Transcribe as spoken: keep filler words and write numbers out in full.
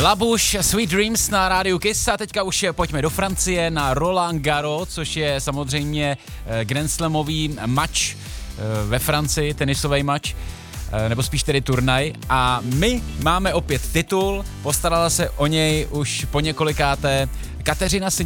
Labuš, Sweet Dreams na rádiu Kiss a teďka už pojďme do Francie na Roland Garros, což je samozřejmě Grand Slamový mač ve Francii, tenisový mač, nebo spíš tedy turnaj. A my máme opět titul, postarala se o něj už po několikáté Kateřina